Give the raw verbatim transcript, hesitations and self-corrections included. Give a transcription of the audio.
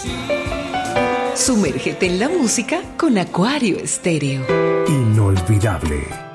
Sumérgete en la música con Acuario Estéreo. Inolvidable.